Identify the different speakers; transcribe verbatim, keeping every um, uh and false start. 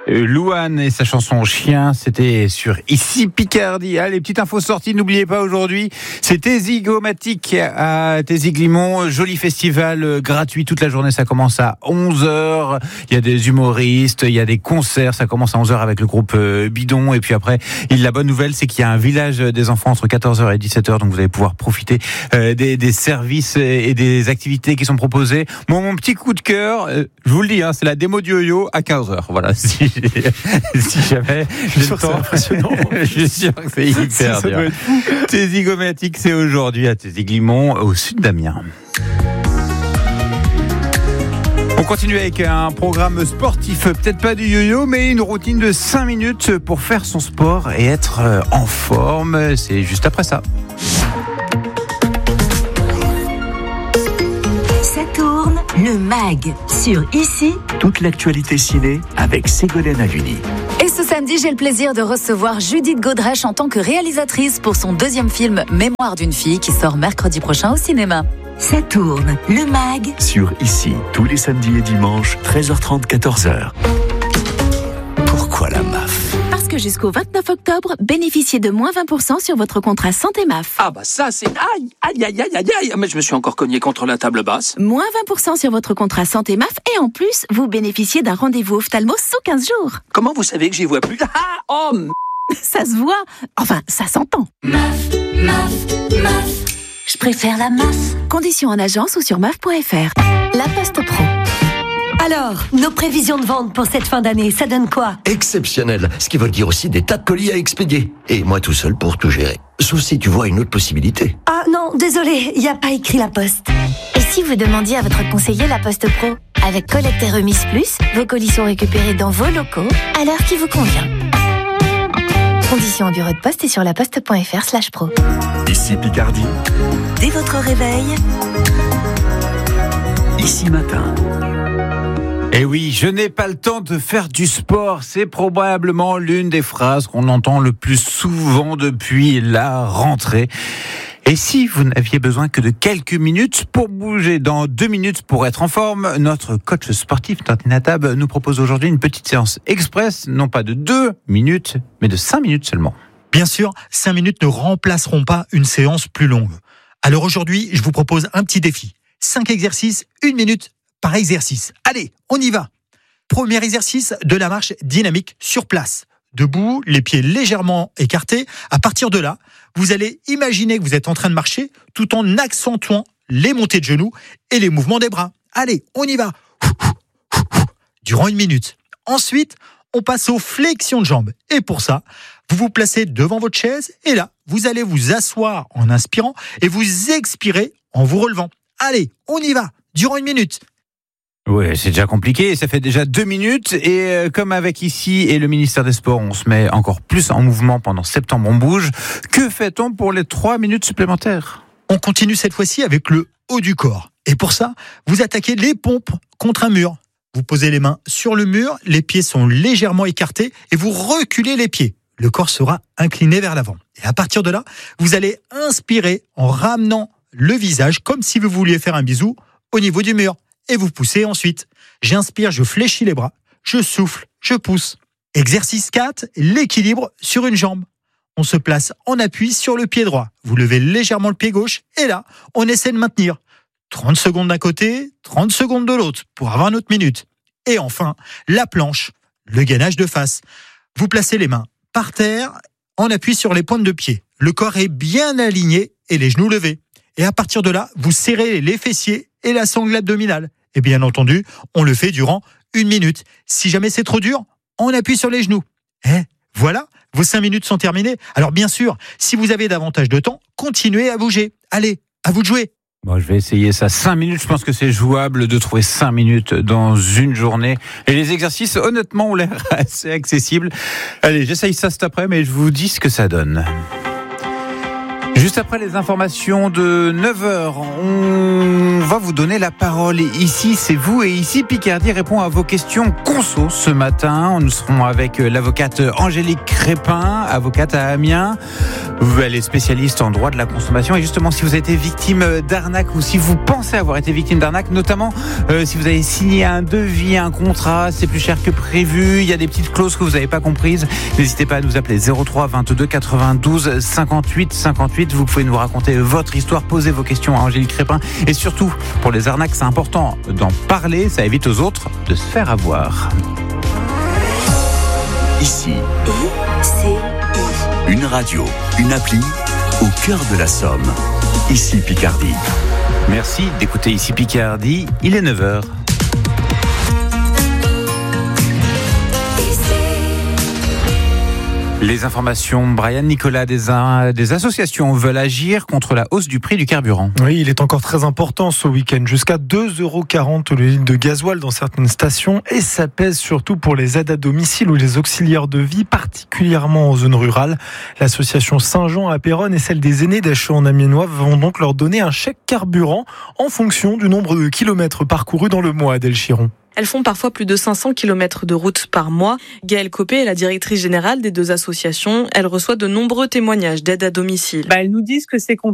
Speaker 1: Louane et sa chanson Chien, c'était sur Ici Picardie. Allez, petite info sortie, n'oubliez pas aujourd'hui, c'est Tézigomatique à Téziglimont, joli festival gratuit toute la journée, ça commence à onze heures, il y a des humoristes, il y a des concerts, ça commence à onze heures avec le groupe Bidon, et puis après, la bonne nouvelle, c'est qu'il y a un village des enfants entre quatorze heures et dix-sept heures, donc vous allez pouvoir profiter des, des services et des activités qui sont proposées. Moi, mon petit coup de cœur, je vous le dis, hein, c'est la démo du yo-yo à quinze heures, voilà, si si jamais
Speaker 2: je suis sûr que c'est impressionnant.
Speaker 1: Je suis sûr que c'est hyper dur. Tézigomatique, c'est aujourd'hui à Téziglimont, au sud d'Amiens. On continue avec un programme sportif, peut-être pas du yo-yo, mais une routine de cinq minutes pour faire son sport et être en forme. C'est juste après ça.
Speaker 3: Ça tourne, le mag sur Ici.
Speaker 4: Toute l'actualité ciné avec Ségolène Haluni.
Speaker 5: Et ce samedi, j'ai le plaisir de recevoir Judith Godrèche en tant que réalisatrice pour son deuxième film Mémoire d'une fille qui sort mercredi prochain au cinéma.
Speaker 3: Ça tourne, le mag
Speaker 4: sur Ici, tous les samedis et dimanches, treize heures trente, quatorze heures. Pourquoi la M A F ?
Speaker 6: Parce que jusqu'au vingt-neuf octobre, bénéficiez de moins vingt pour cent sur votre contrat santé M A F.
Speaker 7: Ah bah ça c'est... Aïe, aïe, aïe, aïe, aïe, aïe. Mais je me suis encore cogné contre la table basse.
Speaker 6: Moins vingt pour cent sur votre contrat santé M A F et en plus, vous bénéficiez d'un rendez-vous ophtalmo sous quinze jours.
Speaker 7: Comment vous savez que j'y vois plus ? Ah, oh m...
Speaker 6: Ça se voit. Enfin, ça s'entend.
Speaker 3: M A F, M A F, M A F. Je préfère la M A F.
Speaker 6: Conditions en agence ou sur M A F point F R. La Poste Pro.
Speaker 3: Alors, nos prévisions de vente pour cette fin d'année, ça donne quoi ?
Speaker 8: Exceptionnel, ce qui veut dire aussi des tas de colis à expédier. Et moi tout seul pour tout gérer. Sauf si tu vois une autre possibilité.
Speaker 3: Ah non, désolé, il n'y a pas écrit la Poste.
Speaker 9: Et si vous demandiez à votre conseiller la Poste Pro ? Avec collecte et remise plus, vos colis sont récupérés dans vos locaux à l'heure qui vous convient. Conditions au bureau de poste et sur laposte.fr slash pro.
Speaker 4: Ici Picardie.
Speaker 3: Dès votre réveil.
Speaker 4: Ici matin.
Speaker 1: Eh oui, je n'ai pas le temps de faire du sport. C'est probablement l'une des phrases qu'on entend le plus souvent depuis la rentrée. Et si vous n'aviez besoin que de quelques minutes pour bouger, dans deux minutes pour être en forme, notre coach sportif Tantina Tab nous propose aujourd'hui une petite séance express, non pas de deux minutes, mais de cinq minutes seulement.
Speaker 2: Bien sûr, cinq minutes ne remplaceront pas une séance plus longue. Alors aujourd'hui, je vous propose un petit défi. cinq exercices, une minute par exercice. Allez, on y va. Premier exercice de la marche dynamique sur place. Debout, les pieds légèrement écartés. À partir de là, vous allez imaginer que vous êtes en train de marcher tout en accentuant les montées de genoux et les mouvements des bras. Allez, on y va. Durant une minute. Ensuite, on passe aux flexions de jambes. Et pour ça, vous vous placez devant votre chaise et là, vous allez vous asseoir en inspirant et vous expirez en vous relevant. Allez, on y va. Durant une minute.
Speaker 1: Oui, c'est déjà compliqué, ça fait déjà deux minutes et euh, comme avec ici et le ministère des Sports, on se met encore plus en mouvement pendant septembre, on bouge. Que fait-on pour les trois minutes supplémentaires ?
Speaker 2: On continue cette fois-ci avec le haut du corps. Et pour ça, vous attaquez les pompes contre un mur. Vous posez les mains sur le mur, les pieds sont légèrement écartés et vous reculez les pieds. Le corps sera incliné vers l'avant. Et à partir de là, vous allez inspirer en ramenant le visage comme si vous vouliez faire un bisou au niveau du mur. Et vous poussez ensuite. J'inspire, je fléchis les bras, je souffle, je pousse. Exercice quatre, l'équilibre sur une jambe. On se place en appui sur le pied droit. Vous levez légèrement le pied gauche et là, on essaie de maintenir. trente secondes d'un côté, trente secondes de l'autre pour avoir notre minute. Et enfin, la planche, le gainage de face. Vous placez les mains par terre en appui sur les pointes de pied. Le corps est bien aligné et les genoux levés. Et à partir de là, vous serrez les fessiers et la sangle abdominale. Et bien entendu, on le fait durant une minute. Si jamais c'est trop dur, on appuie sur les genoux. Eh, voilà, vos cinq minutes sont terminées. Alors bien sûr, si vous avez davantage de temps, continuez à bouger. Allez, à vous de jouer.
Speaker 1: Bon, je vais essayer ça. cinq minutes, je pense que c'est jouable de trouver cinq minutes dans une journée. Et les exercices, honnêtement, ont l'air assez accessibles. Allez, j'essaye ça cet après, mais je vous dis ce que ça donne. Juste après les informations de neuf heures, on va vous donner la parole. Ici, c'est vous et ici, Picardie répond à vos questions conso ce matin. Nous serons avec l'avocate Angélique Crépin, avocate à Amiens. Elle est spécialiste en droit de la consommation et justement, si vous avez été victime d'arnaque ou si vous pensez avoir été victime d'arnaque, notamment euh, si vous avez signé un devis, un contrat, c'est plus cher que prévu, il y a des petites clauses que vous n'avez pas comprises, n'hésitez pas à nous appeler zéro trois vingt-deux quatre-vingt-douze cinquante-huit cinquante-huit. Vous pouvez nous raconter votre histoire, poser vos questions à Angélique Crépin et surtout, pour les arnaques, c'est important d'en parler, ça évite aux autres de se faire avoir.
Speaker 4: Ici,
Speaker 3: I, C, I.
Speaker 4: une radio, une appli au cœur de la Somme. Ici Picardie.
Speaker 1: Merci d'écouter Ici Picardie, il est neuf heures. Les informations, Brian Nicolas, des, des associations veulent agir contre la hausse du prix du carburant.
Speaker 10: Oui, il est encore très important ce week-end. Jusqu'à deux euros quarante le litre de gasoil dans certaines stations. Et ça pèse surtout pour les aides à domicile ou les auxiliaires de vie, particulièrement en zone rurale. L'association Saint-Jean à Péronne et celle des aînés d'Acheux en Amiénois vont donc leur donner un chèque carburant en fonction du nombre de kilomètres parcourus dans le mois, Adèle Chiron.
Speaker 11: Elles font parfois plus de cinq cents kilomètres de route par mois. Gaëlle Copé est la directrice générale des deux associations. Elle reçoit de nombreux témoignages d'aide à domicile.
Speaker 12: Bah, elles nous disent que c'est compliqué.